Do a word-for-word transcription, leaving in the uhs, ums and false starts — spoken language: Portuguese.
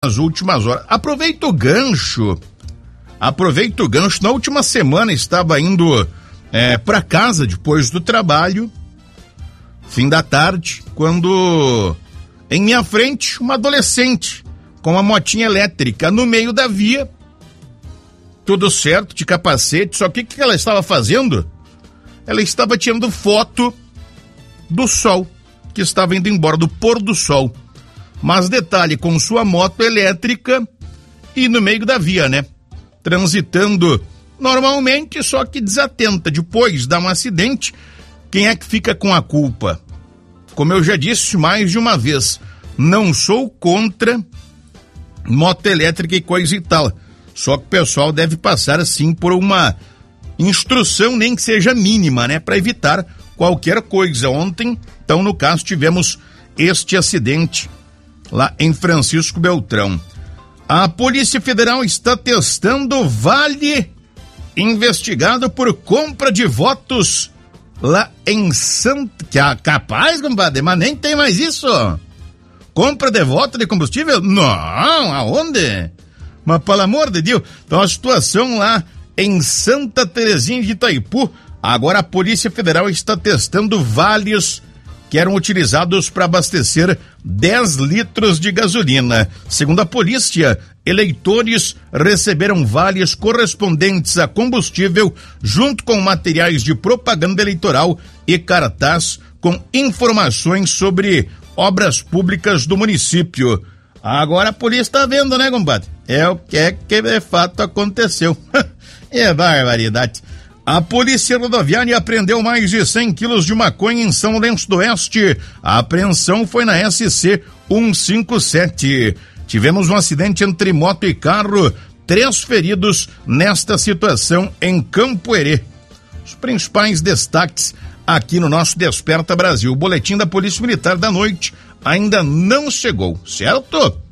nas últimas horas. Aproveita o gancho, aproveita o gancho. Na última semana estava indo é, para casa depois do trabalho, fim da tarde, quando em minha frente uma adolescente com uma motinha elétrica no meio da via, tudo certo, de capacete, só que o que ela estava fazendo? Ela estava tirando foto do sol, que estava indo embora, do pôr do sol. Mas detalhe, com sua moto elétrica e no meio da via, né? Transitando normalmente, só que desatenta. Depois dá um acidente, quem é que fica com a culpa? Como eu já disse mais de uma vez, não sou contra moto elétrica e coisa e tal. Só que o pessoal deve passar assim por uma instrução, nem que seja mínima, né? Para evitar qualquer coisa. Ontem, então, no caso, tivemos este acidente lá em Francisco Beltrão. A Polícia Federal está testando vale investigado por compra de votos lá em Santa... Capaz, compadre, mas nem tem mais isso. Compra de voto de combustível? Não, aonde? Mas, pelo amor de Deus, então a situação lá em Santa Terezinha de Itaipu, agora a Polícia Federal está testando vales que eram utilizados para abastecer dez litros de gasolina. Segundo a polícia, eleitores receberam vales correspondentes a combustível junto com materiais de propaganda eleitoral e cartaz com informações sobre obras públicas do município. Agora a polícia está vendo, né, compadre? É o que é que de fato aconteceu. É barbaridade. A Polícia Rodoviária apreendeu mais de cem quilos de maconha em São Lourenço do Oeste. A apreensão foi na S C cento e cinquenta e sete. Tivemos um acidente entre moto e carro, três feridos nesta situação em Campo Herê. Os principais destaques aqui no nosso Desperta Brasil. O boletim da Polícia Militar da noite ainda não chegou, certo?